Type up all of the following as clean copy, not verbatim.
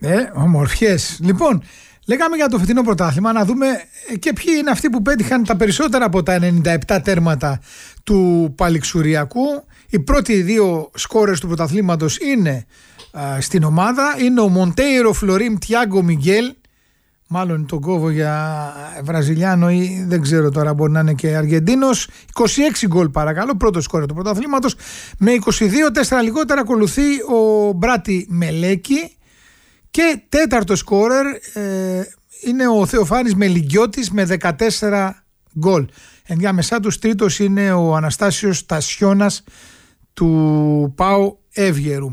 Ομορφιές. Λοιπόν, λέγαμε για το φετινό πρωτάθλημα, να δούμε και ποιοι είναι αυτοί που πέτυχαν τα περισσότερα από τα 97 τέρματα του Παλιξουριακού. Οι πρώτοι δύο σκόρες του πρωταθλήματος είναι στην ομάδα. Είναι ο Μοντέιρο Φλωρίμ Τιάγκο Μιγγέλ, μάλλον τον κόβω για Βραζιλιάνο ή δεν ξέρω τώρα, μπορεί να είναι και Αργεντίνος. 26 γκολ παρακαλώ, πρώτο σκόρερ του πρωταθλήματος. Με 22-4 λιγότερα ακολουθεί ο Μπράτι Μελέκη. Και τέταρτο σκόρερ είναι ο Θεοφάνης Μελιγκιώτης με 14 γκολ. Ενδιάμεσά τους τρίτος είναι ο Αναστάσιος Τασιώνας του ΠΑΟ Εύγερου.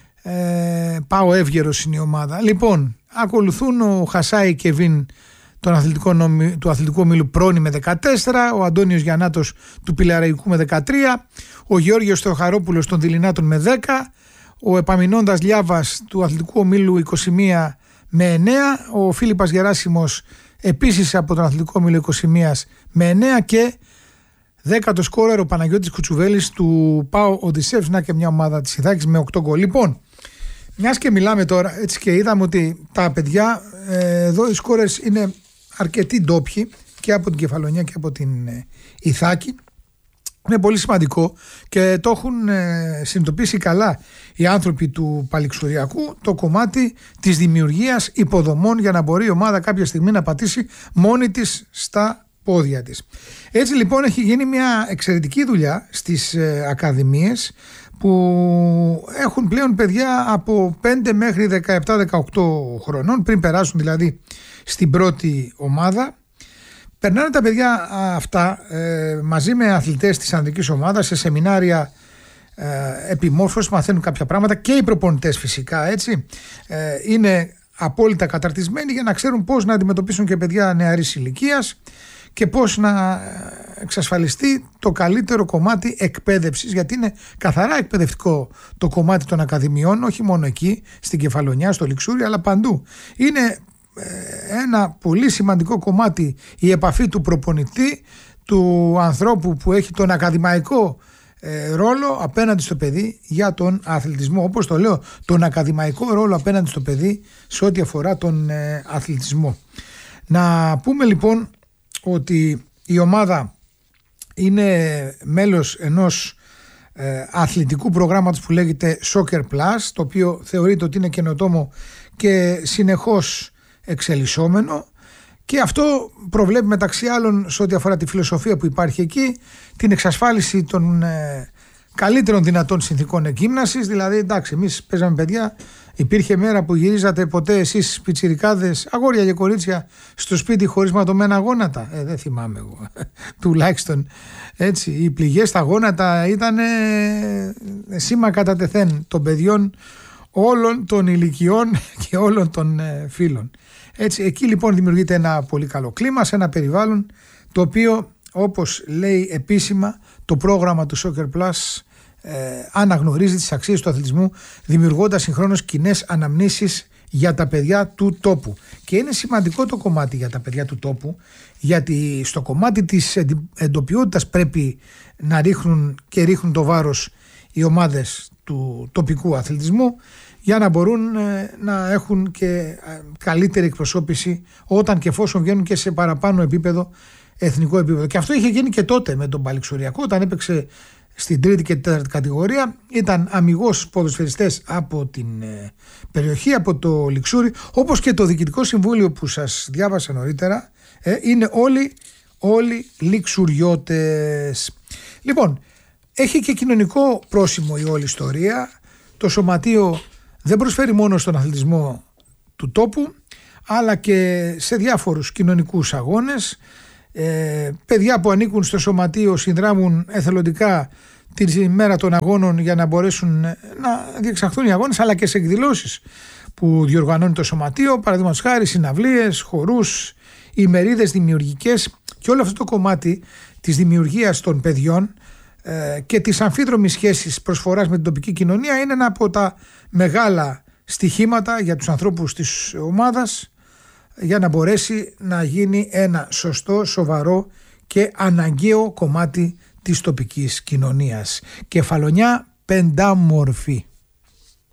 ΠΑΟ Εύγερος είναι η ομάδα. Λοιπόν, ακολουθούν ο Χασάη Κεβίν του Αθλητικού Ομίλου Πρόνη με 14, ο Αντώνιος Γιαννάτος του Πηλαραϊκού με 13, ο Γεώργιος Θεοχαρόπουλος των Δειλινάτων με 10, ο Επαμεινώντας Λιάβας του Αθλητικού Ομίλου 21 με 9, ο Φίλιππας Γεράσιμος επίσης από τον Αθλητικό Ομίλου 21 με 9 και 10ο σκόρερ ο Παναγιώτης Κουτσουβέλης του ΠΑΟ Οδυσσεύς, να και μια ομάδα της Ιθάκης με 8 γκολ. Λοιπόν, μιας και μιλάμε τώρα έτσι και είδαμε ότι τα παιδιά εδώ οι σκόρερς είναι αρκετοί ντόπιοι και από την Κεφαλονιά και από την Ιθάκη. Είναι πολύ σημαντικό και το έχουν συνειδητοποιήσει καλά οι άνθρωποι του Παλιξουριακού, το κομμάτι της δημιουργίας υποδομών για να μπορεί η ομάδα κάποια στιγμή να πατήσει μόνη της στα πόδια της. Έτσι λοιπόν έχει γίνει μια εξαιρετική δουλειά στις ακαδημίες που έχουν πλέον παιδιά από 5 μέχρι 17-18 χρονών, πριν περάσουν δηλαδή στην πρώτη ομάδα. Περνάνε τα παιδιά αυτά μαζί με αθλητές της ανδρικής ομάδας σε σεμινάρια επιμόρφωσης, μαθαίνουν κάποια πράγματα και οι προπονητές φυσικά, έτσι. Είναι απόλυτα καταρτισμένοι για να ξέρουν πώς να αντιμετωπίσουν και παιδιά νεαρής ηλικίας και πώς να εξασφαλιστεί το καλύτερο κομμάτι εκπαίδευσης, γιατί είναι καθαρά εκπαιδευτικό το κομμάτι των ακαδημιών, όχι μόνο εκεί στην Κεφαλονιά, στο Λιξούρι, αλλά παντού. Είναι ένα πολύ σημαντικό κομμάτι η επαφή του προπονητή, του ανθρώπου που έχει τον ακαδημαϊκό ρόλο απέναντι στο παιδί για τον αθλητισμό. Όπως το λέω, τον ακαδημαϊκό ρόλο απέναντι στο παιδί σε ό,τι αφορά τον αθλητισμό. Να πούμε λοιπόν ότι η ομάδα είναι μέλος ενός αθλητικού προγράμματος που λέγεται Soccer Plus, το οποίο θεωρείται ότι είναι καινοτόμο και συνεχώς εξελισσόμενο, και αυτό προβλέπει μεταξύ άλλων σε ό,τι αφορά τη φιλοσοφία που υπάρχει εκεί την εξασφάλιση των καλύτερων δυνατών συνθήκων εκγύμνασης. Δηλαδή, εντάξει, εμείς παίζαμε παιδιά, υπήρχε μέρα που γυρίζατε ποτέ εσείς πιτσιρικάδες, αγόρια και κορίτσια, στο σπίτι χωρίς ματωμένα γόνατα? Δεν θυμάμαι εγώ τουλάχιστον, έτσι. Οι πληγές στα γόνατα ήταν σήμα κατά τεθέν των παιδιών όλων των ηλικιών και όλων των φίλων. Έτσι, εκεί λοιπόν δημιουργείται ένα πολύ καλό κλίμα σε ένα περιβάλλον το οποίο, όπως λέει επίσημα το πρόγραμμα του Soccer Plus, αναγνωρίζει τις αξίες του αθλητισμού, δημιουργώντας συγχρόνως κοινές αναμνήσεις για τα παιδιά του τόπου. Και είναι σημαντικό το κομμάτι για τα παιδιά του τόπου, γιατί στο κομμάτι της εντοπιότητας πρέπει να ρίχνουν το βάρος οι ομάδες του τοπικού αθλητισμού, για να μπορούν να έχουν και καλύτερη εκπροσώπηση όταν και εφόσον βγαίνουν και σε παραπάνω επίπεδο, εθνικό επίπεδο. Και αυτό είχε γίνει και τότε με τον Παλιξουριακό, όταν έπαιξε στην τρίτη και τέταρτη κατηγορία. Ήταν αμιγώς ποδοσφαιριστές από την περιοχή, από το Λιξούρι, όπως και το Διοικητικό Συμβούλιο που σας διάβασα νωρίτερα, είναι όλοι Λιξουριώτες. Λοιπόν, έχει και κοινωνικό πρόσημο η όλη ιστορία. Το σωματείο δεν προσφέρει μόνο στον αθλητισμό του τόπου, αλλά και σε διάφορους κοινωνικούς αγώνες. Παιδιά που ανήκουν στο σωματείο συνδράμουν εθελοντικά την ημέρα των αγώνων για να μπορέσουν να διεξαχθούν οι αγώνες, αλλά και σε εκδηλώσεις που διοργανώνει το σωματείο, παραδείγματος χάρη συναυλίες, χορούς, ημερίδες δημιουργικές, και όλο αυτό το κομμάτι της δημιουργίας των παιδιών και της αμφίδρομης σχέσης προσφοράς με την τοπική κοινωνία είναι ένα από τα μεγάλα στοιχήματα για τους ανθρώπους της ομάδας, για να μπορέσει να γίνει ένα σωστό, σοβαρό και αναγκαίο κομμάτι της τοπικής κοινωνίας. Κεφαλονιά πεντάμορφη.